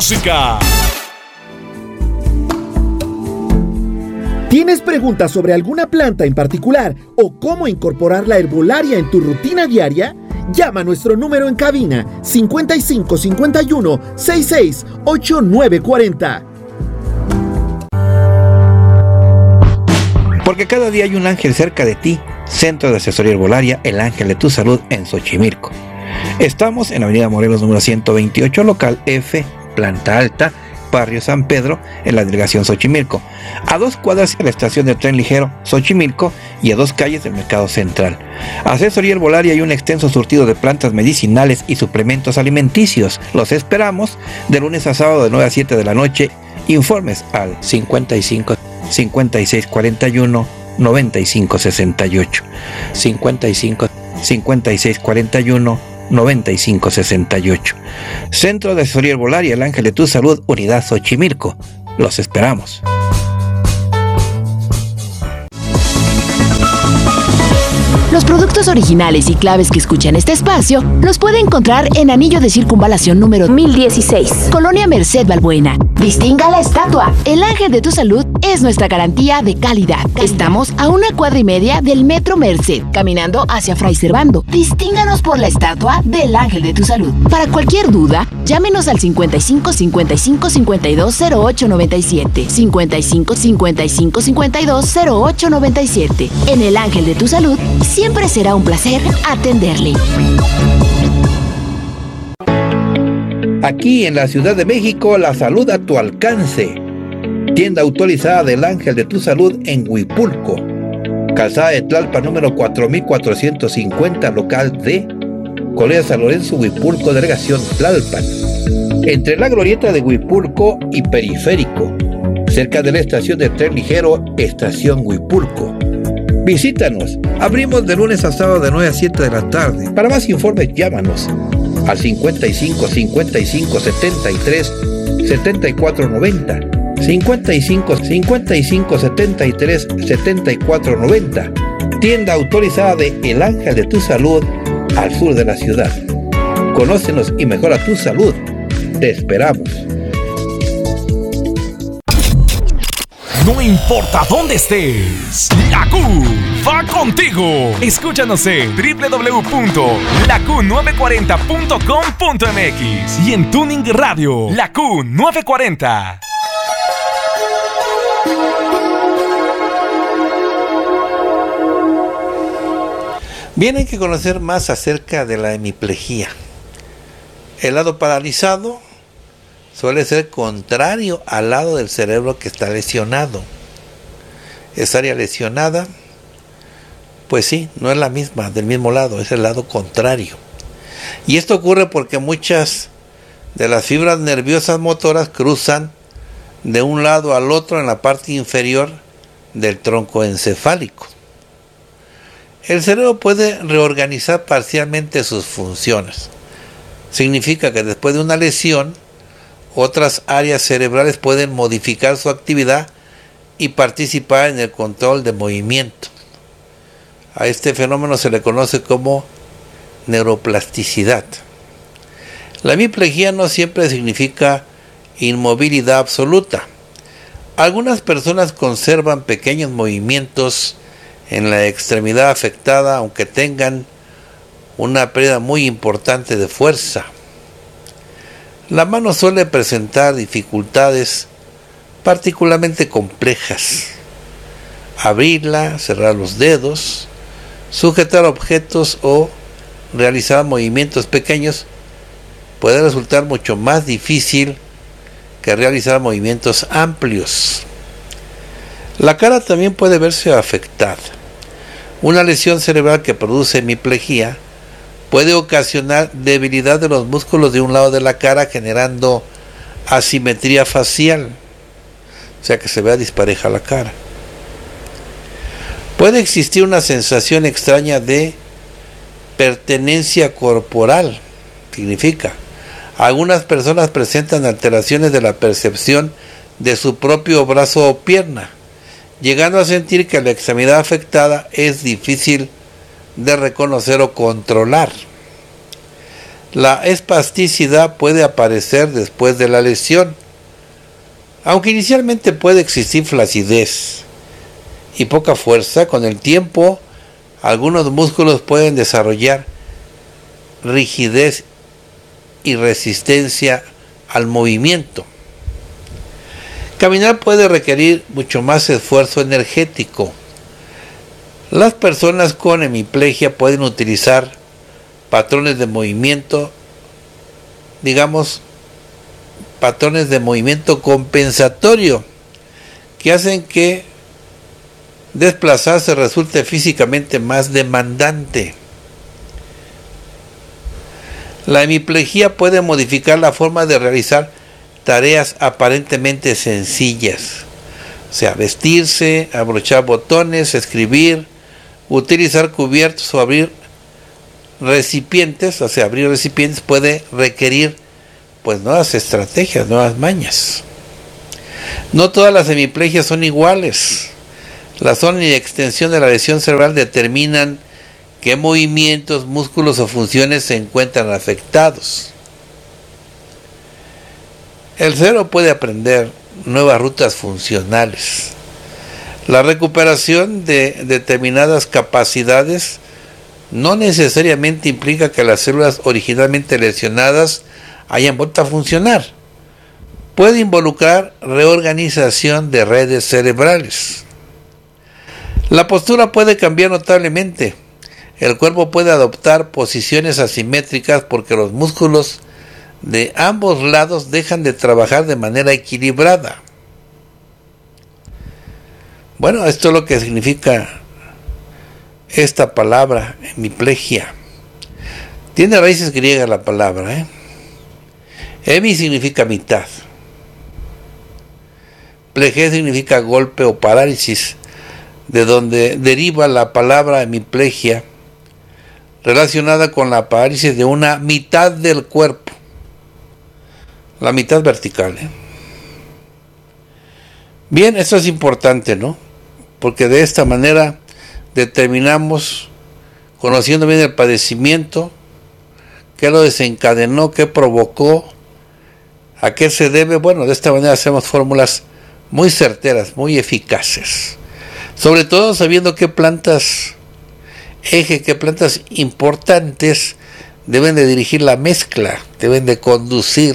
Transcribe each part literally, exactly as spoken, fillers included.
música. ¿Tienes preguntas sobre alguna planta en particular o cómo incorporar la herbolaria en tu rutina diaria? Llama a nuestro número en cabina cincuenta y cinco cincuenta y uno sesenta y seis ochenta y nueve cuarenta. Porque cada día hay un ángel cerca de ti. Centro de Asesoría Herbolaria, el ángel de tu salud en Xochimilco. Estamos en Avenida Morelos número ciento veintiocho, local F, planta alta, barrio San Pedro, en la delegación Xochimilco, a dos cuadras de la estación de tren ligero Xochimilco y a dos calles del Mercado Central. Asesoría Herbolaria y un extenso surtido de plantas medicinales y suplementos alimenticios. Los esperamos de lunes a sábado de nueve a siete de la noche. Informes al cincuenta y cinco cincuenta y seis cuarenta y uno noventa y cinco sesenta y ocho, cincuenta y cinco cincuenta y seis cuarenta y uno noventa y cinco sesenta y ocho. Centro de Asesoría Herbolaria, el ángel de tu salud, unidad Xochimilco. Los esperamos. Los productos originales y claves que escuchan este espacio los puede encontrar en Anillo de Circunvalación número mil dieciséis, Colonia Merced Balbuena. Distinga la estatua. El ángel de tu salud es nuestra garantía de calidad. Estamos a una cuadra y media del Metro Merced, caminando hacia Fray Servando. Distínganos por la estatua del ángel de tu salud. Para cualquier duda, llámenos al cincuenta y cinco cincuenta y cinco cincuenta y dos cero ocho noventa y siete, cincuenta y cinco cincuenta y cinco cincuenta y dos cero ocho noventa y siete. En el ángel de tu salud, siempre será un placer atenderle. Aquí en la Ciudad de México, la salud a tu alcance. Tienda autorizada del Ángel de tu Salud en Huipulco. Calzada de Tlalpan número cuatro mil cuatrocientos cincuenta, local D. Colonia San Lorenzo, Huipulco, delegación Tlalpan. Entre la glorieta de Huipulco y Periférico. Cerca de la estación de tren ligero, estación Huipulco. Visítanos. Abrimos de lunes a sábado de nueve a siete de la tarde. Para más informes, llámanos al cincuenta y cinco cincuenta y cinco setenta y tres setenta y cuatro noventa, cincuenta y cinco cincuenta y cinco setenta y tres setenta y cuatro noventa. Tienda autorizada de El Ángel de tu Salud al sur de la ciudad. Conócenos y mejora tu salud. Te esperamos. No importa dónde estés, la Q va contigo. Escúchanos en doble u doble u doble u punto la q nueve cuarenta punto com punto m x y en Tuning Radio, La Q nueve cuarenta. Bien, hay que conocer más acerca de la hemiplegia. El lado paralizado suele ser contrario al lado del cerebro que está lesionado. Esa área lesionada, pues sí, no es la misma, del mismo lado, es el lado contrario. Y esto ocurre porque muchas de las fibras nerviosas motoras cruzan de un lado al otro en la parte inferior del tronco encefálico. El cerebro puede reorganizar parcialmente sus funciones. Significa que después de una lesión, otras áreas cerebrales pueden modificar su actividad y participar en el control de movimiento. A este fenómeno se le conoce como neuroplasticidad. La hemiplegia no siempre significa inmovilidad absoluta. Algunas personas conservan pequeños movimientos en la extremidad afectada, aunque tengan una pérdida muy importante de fuerza. La mano suele presentar dificultades particularmente complejas. Abrirla, cerrar los dedos, sujetar objetos o realizar movimientos pequeños puede resultar mucho más difícil que realizar movimientos amplios. La cara también puede verse afectada. Una lesión cerebral que produce hemiplegia puede ocasionar debilidad de los músculos de un lado de la cara, generando asimetría facial, o sea que se vea dispareja la cara. Puede existir una sensación extraña de pertenencia corporal. Significa, algunas personas presentan alteraciones de la percepción de su propio brazo o pierna, llegando a sentir que la extremidad afectada es difícil de reconocer o controlar. La espasticidad puede aparecer después de la lesión, aunque inicialmente puede existir flacidez y poca fuerza. Con el tiempo, algunos músculos pueden desarrollar rigidez y resistencia al movimiento. Caminar puede requerir mucho más esfuerzo energético. Las personas con hemiplegia pueden utilizar patrones de movimiento, digamos, patrones de movimiento compensatorio, que hacen que desplazarse resulte físicamente más demandante. La hemiplegia puede modificar la forma de realizar tareas aparentemente sencillas, o sea, vestirse, abrochar botones, escribir, utilizar cubiertos o abrir recipientes, o sea, abrir recipientes puede requerir pues nuevas estrategias, nuevas mañas. No todas las hemiplegias son iguales. La zona y extensión de la lesión cerebral determinan qué movimientos, músculos o funciones se encuentran afectados. El cerebro puede aprender nuevas rutas funcionales. La recuperación de determinadas capacidades no necesariamente implica que las células originalmente lesionadas hayan vuelto a funcionar. Puede involucrar reorganización de redes cerebrales. La postura puede cambiar notablemente. El cuerpo puede adoptar posiciones asimétricas porque los músculos de ambos lados dejan de trabajar de manera equilibrada. Bueno, esto es lo que significa esta palabra, hemiplegia. Tiene raíces griegas la palabra, ¿eh? Hemi significa mitad. Plegia significa golpe o parálisis, de donde deriva la palabra hemiplegia, relacionada con la parálisis de una mitad del cuerpo, la mitad vertical, ¿eh? Bien, esto es importante, ¿no? Porque de esta manera determinamos, conociendo bien el padecimiento, qué lo desencadenó, qué provocó, a qué se debe. Bueno, de esta manera hacemos fórmulas muy certeras, muy eficaces. Sobre todo sabiendo qué plantas eje, qué plantas importantes deben de dirigir la mezcla, deben de conducir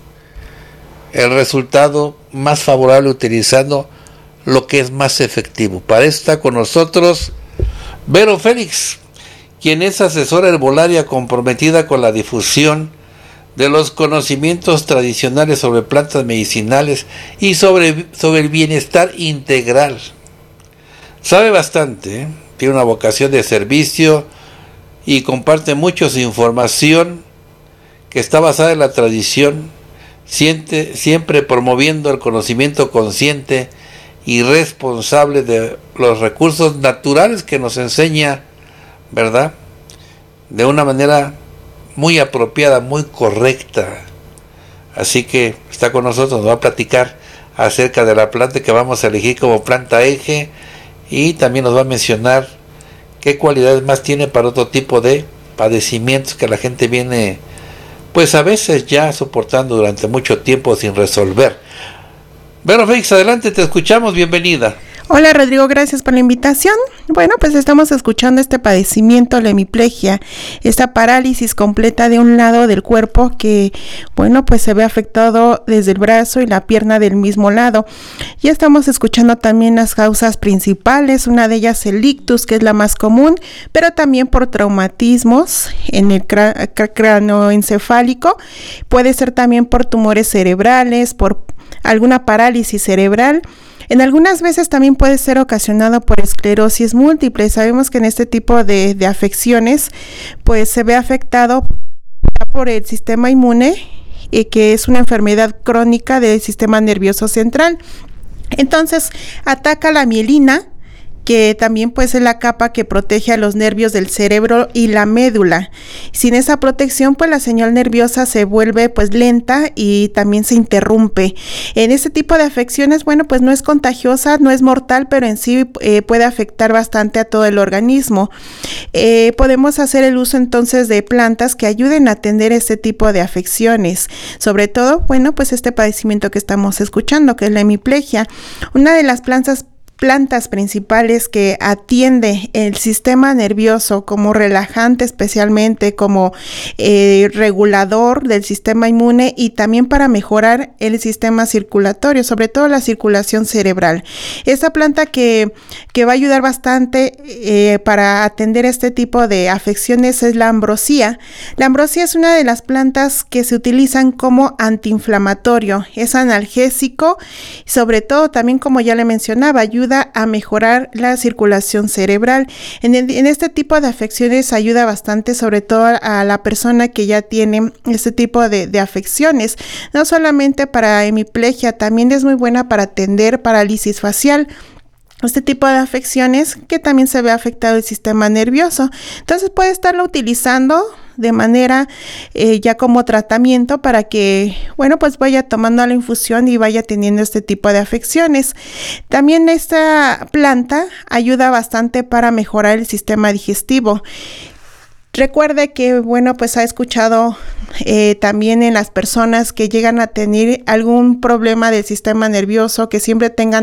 el resultado más favorable utilizando lo que es más efectivo. Para eso está con nosotros Vero Félix, quien es asesora herbolaria comprometida con la difusión de los conocimientos tradicionales sobre plantas medicinales y sobre, sobre el bienestar integral. Sabe bastante, ¿eh? Tiene una vocación de servicio y comparte mucho su información que está basada en la tradición, siente, siempre promoviendo el conocimiento consciente y responsable de los recursos naturales que nos enseña, ¿verdad? De una manera muy apropiada, muy correcta. Así que está con nosotros, nos va a platicar acerca de la planta que vamos a elegir como planta eje, y también nos va a mencionar qué cualidades más tiene para otro tipo de padecimientos que la gente viene, pues a veces ya soportando durante mucho tiempo sin resolver. Vero Félix, adelante, te escuchamos, bienvenida. Hola Rodrigo, gracias por la invitación. Bueno, pues estamos escuchando este padecimiento, la hemiplegia, esta parálisis completa de un lado del cuerpo que, bueno, pues se ve afectado desde el brazo y la pierna del mismo lado. Ya estamos escuchando también las causas principales, una de ellas el ictus, que es la más común, pero también por traumatismos en el cr- cr- cráneoencefálico, puede ser también por tumores cerebrales, por alguna parálisis cerebral. En algunas veces también puede ser ocasionado por esclerosis múltiple. Sabemos que en este tipo de, de afecciones pues se ve afectado por el sistema inmune, y que es una enfermedad crónica del sistema nervioso central. Entonces ataca la mielina que también pues es la capa que protege a los nervios del cerebro y la médula. Sin esa protección, pues la señal nerviosa se vuelve pues lenta y también se interrumpe. En este tipo de afecciones, bueno, pues no es contagiosa, no es mortal, pero en sí eh, puede afectar bastante a todo el organismo. Eh, podemos hacer el uso entonces de plantas que ayuden a atender este tipo de afecciones, sobre todo, bueno, pues este padecimiento que estamos escuchando, que es la hemiplegia. Una de las plantas plantas principales que atiende el sistema nervioso como relajante, especialmente como eh, regulador del sistema inmune y también para mejorar el sistema circulatorio, sobre todo la circulación cerebral. Esta planta que, que va a ayudar bastante eh, para atender este tipo de afecciones es la ambrosía. La ambrosía es una de las plantas que se utilizan como antiinflamatorio, es analgésico, sobre todo también, como ya le mencionaba, ayuda a mejorar la circulación cerebral. En, el, en este tipo de afecciones ayuda bastante, sobre todo a la persona que ya tiene este tipo de, de afecciones. No solamente para hemiplegia, también es muy buena para atender parálisis facial. Este tipo de afecciones que también se ve afectado el sistema nervioso. Entonces puede estarlo utilizando de manera eh, ya como tratamiento para que, bueno, pues vaya tomando la infusión y vaya teniendo este tipo de afecciones. También esta planta ayuda bastante para mejorar el sistema digestivo. Recuerde que, bueno, pues ha escuchado eh, también en las personas que llegan a tener algún problema del sistema nervioso, que siempre tengan